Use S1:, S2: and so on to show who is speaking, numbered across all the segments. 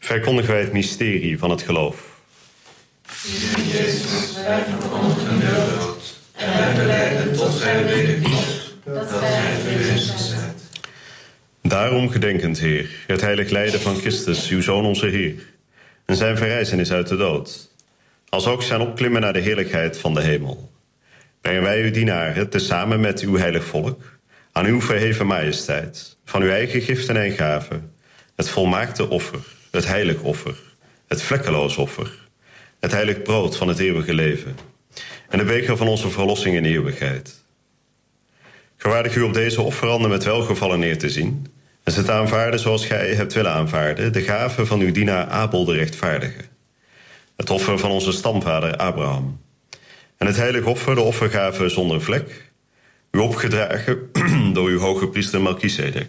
S1: verkondigen wij het mysterie van het geloof.
S2: Heer Jezus, wij verkondigen uw dood en wij belijden tot gij wederkeert, dat gij verwezen zijt.
S1: Daarom gedenkend, Heer, het heilig lijden van Christus, uw Zoon onze Heer, en zijn verrijzenis uit de dood, als ook zijn opklimmen naar de heerlijkheid van de hemel, brengen wij uw dienaren, tezamen met uw heilig volk, aan uw verheven majesteit, van uw eigen giften en gaven, het volmaakte offer, het heilig offer, het vlekkeloos offer, het heilig brood van het eeuwige leven en de beker van onze verlossing in eeuwigheid. Gewaardig u op deze offeranden met welgevallen neer te zien en ze te aanvaarden zoals gij hebt willen aanvaarden, de gave van uw dienaar Abel de rechtvaardige, het offer van onze stamvader Abraham en het heilig offer, de offergave zonder vlek, u opgedragen door uw hoge priester Melchizedek.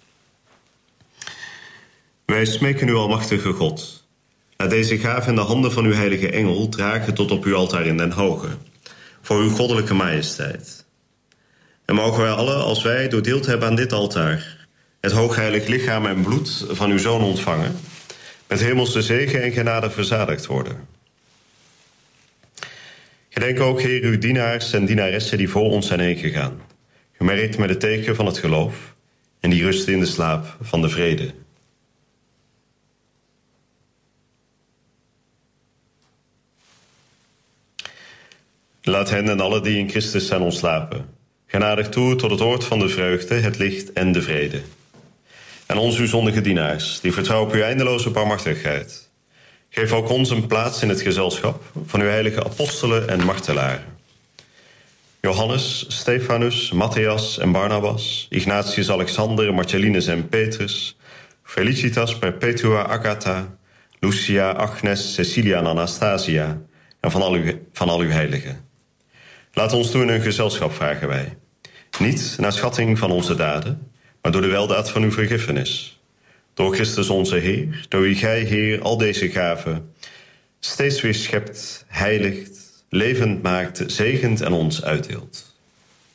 S1: Wij smeken u, almachtige God, laat deze gave in de handen van uw heilige engel dragen tot op uw altaar in den hoge, voor uw goddelijke majesteit. En mogen wij alle, als wij door deel te hebben aan dit altaar, het hoogheilig lichaam en bloed van uw Zoon ontvangen, met hemelse zegen en genade verzadigd worden. Gedenk ook, Heer, uw dienaars en dienaressen die voor ons zijn heen gegaan, gemerkt met het teken van het geloof en die rusten in de slaap van de vrede. Laat hen en alle die in Christus zijn ontslapen genadig toe tot het oord van de vreugde, het licht en de vrede. En ons uw zondige dienaars, die vertrouwen op uw eindeloze barmhartigheid, geef ook ons een plaats in het gezelschap van uw heilige apostelen en martelaren. Johannes, Stefanus, Matthias en Barnabas, Ignatius, Alexander, Marcellinus en Petrus, Felicitas, Perpetua, Agatha, Lucia, Agnes, Cecilia en Anastasia en van al uw heiligen. Laat ons doen een gezelschap, vragen wij. Niet naar schatting van onze daden, maar door de weldaad van uw vergiffenis. Door Christus onze Heer, door wie gij, Heer, al deze gaven steeds weer schept, heiligt, levend maakt, zegent en ons uitdeelt.